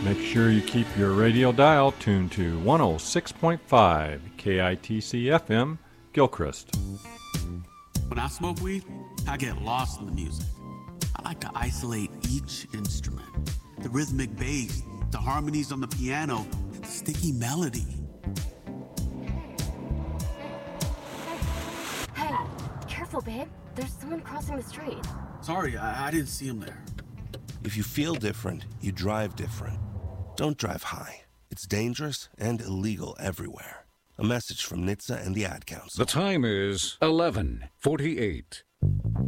Make sure you keep your radio dial tuned to 106.5 KITC FM, Gilchrist. When I smoke weed, I get lost in the music. I like to isolate each instrument. The rhythmic bass, the harmonies on the piano, the sticky melody. Hey, careful, babe. There's someone crossing the street. Sorry, I didn't see him there. If you feel different, you drive different. Don't drive high. It's dangerous and illegal everywhere. A message from NHTSA and the Ad Council. The time is 11:48.